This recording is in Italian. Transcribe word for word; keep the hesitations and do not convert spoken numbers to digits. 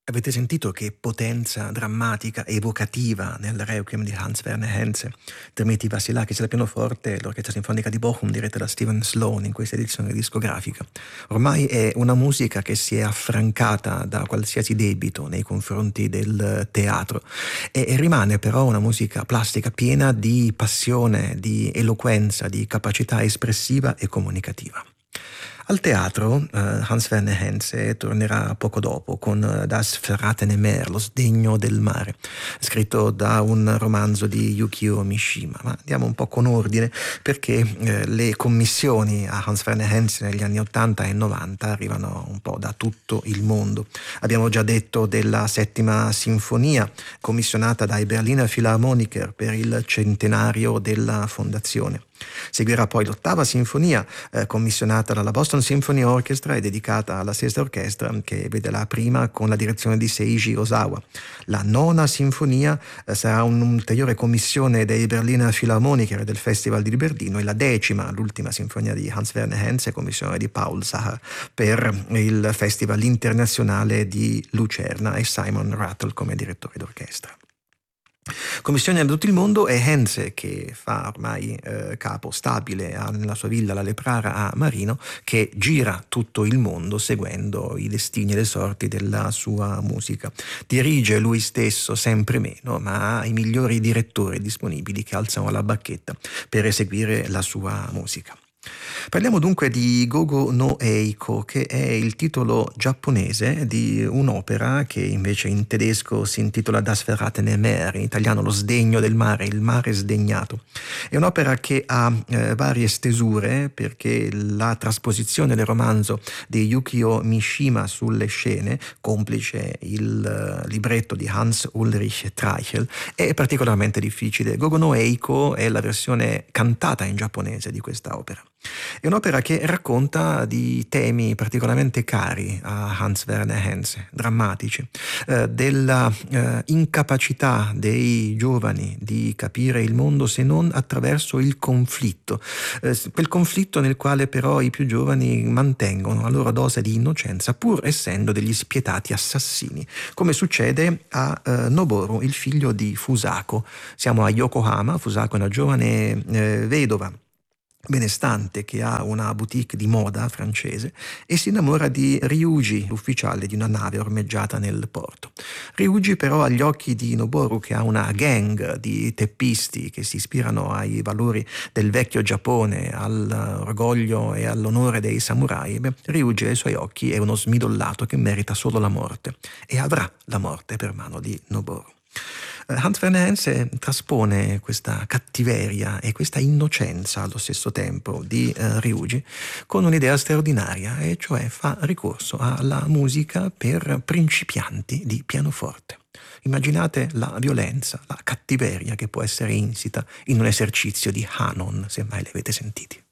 Avete sentito che potenza drammatica, evocativa nel Requiem di Hans Werner Henze, Dmitri Vassilakis al pianoforte, l'Orchestra Sinfonica di Bochum diretta da Steven Sloan in questa edizione discografica. Ormai è una musica che si è affrancata da qualsiasi debito nei confronti del teatro e rimane però una musica plastica piena di passione, di eloquenza, di capacità espressiva e comunicativa. Al teatro eh, Hans Werner Henze tornerà poco dopo con eh, Das verratene Meer, Lo sdegno del mare, scritto da un romanzo di Yukio Mishima. Ma andiamo un po' con ordine perché eh, le commissioni a Hans Werner Henze negli anni ottanta e novanta arrivano un po' da tutto il mondo. Abbiamo già detto della settima sinfonia commissionata dai Berliner Philharmoniker per il centenario della fondazione. Seguirà poi l'ottava sinfonia eh, commissionata dalla Boston Symphony Orchestra e dedicata alla stessa orchestra, che vede la prima con la direzione di Seiji Osawa. La nona sinfonia eh, sarà un'ulteriore commissione dei Berliner Philharmoniker e del Festival di Berlino, e la decima, l'ultima sinfonia di Hans Werner Henze, commissione di Paul Sacher per il Festival internazionale di Lucerna, e Simon Rattle come direttore d'orchestra. Commissione da tutto il mondo è Henze che fa ormai eh, capo stabile a, nella sua villa La Leprara a Marino, che gira tutto il mondo seguendo i destini e le sorti della sua musica. Dirige lui stesso sempre meno, ma ha i migliori direttori disponibili che alzano la bacchetta per eseguire la sua musica. Parliamo dunque di Gogo no Eiko, che è il titolo giapponese di un'opera che invece in tedesco si intitola Das verratene Meer, in italiano Lo sdegno del mare, il mare sdegnato. È un'opera che ha eh, varie stesure, perché la trasposizione del romanzo di Yukio Mishima sulle scene, complice il uh, libretto di Hans Ulrich Treichel, è particolarmente difficile. Gogo no Eiko è la versione cantata in giapponese di questa opera. È un'opera che racconta di temi particolarmente cari a Hans Werner Henze, drammatici, eh, della eh, incapacità dei giovani di capire il mondo se non attraverso il conflitto, eh, quel conflitto nel quale però i più giovani mantengono la loro dose di innocenza pur essendo degli spietati assassini, come succede a eh, Noboru, il figlio di Fusako. Siamo a Yokohama. Fusako è una giovane eh, vedova benestante che ha una boutique di moda francese e si innamora di Ryuji, l'ufficiale di una nave ormeggiata nel porto. Ryuji però, agli occhi di Noboru, che ha una gang di teppisti che si ispirano ai valori del vecchio Giappone, all'orgoglio e all'onore dei samurai, beh, Ryuji ai suoi occhi è uno smidollato che merita solo la morte, e avrà la morte per mano di Noboru. Hans Werner Henze traspone questa cattiveria e questa innocenza allo stesso tempo di eh, Ryuji con un'idea straordinaria, e cioè fa ricorso alla musica per principianti di pianoforte. Immaginate la violenza, la cattiveria che può essere insita in un esercizio di Hanon, se mai li avete sentiti.